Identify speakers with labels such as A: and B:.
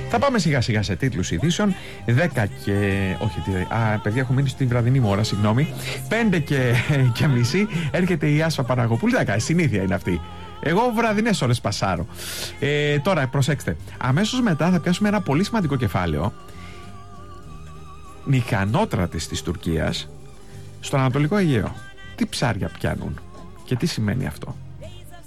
A: Θα πάμε σιγά σιγά σε τίτλους ειδήσεων. 10 και... όχι, παιδιά, έχω μείνει στην βραδινή μου ώρα, συγγνώμη. 5 και μισή έρχεται η Άσφα Παναγοπούλου. Συνήθεια είναι αυτή. Εγώ βραδινές ώρες πασάρω. Τώρα προσέξτε. Αμέσως μετά θα πιάσουμε ένα πολύ σημαντικό κεφάλαιο. Μηχανότρατες της Τουρκίας στον Ανατολικό Αιγαίο. Τι ψάρια πιάνουν και τι σημαίνει αυτό?